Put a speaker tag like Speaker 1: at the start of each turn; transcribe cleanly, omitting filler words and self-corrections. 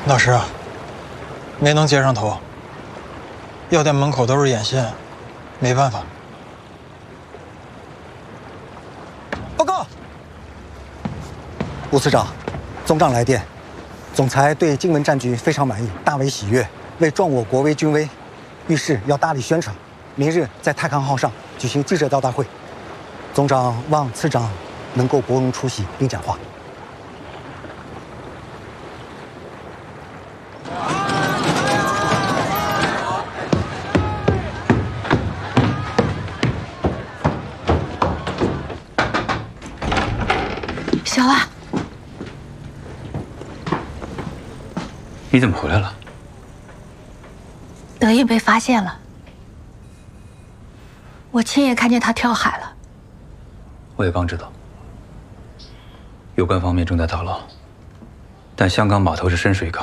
Speaker 1: 老师，没能接上头。药店门口都是眼线，没办法。
Speaker 2: 报告，吴次长，总长来电，总裁对荆门战局非常满意，大为喜悦，为壮我国威军威，遇事要大力宣传。明日在太康号上举行记者招待会，总长望次长能够博荣出席并讲话。
Speaker 3: 小万，
Speaker 4: 你怎么回来了？
Speaker 3: 德印被发现了，我亲眼看见他跳海了。
Speaker 4: 我也刚知道，有关方面正在打捞，但香港码头是深水港，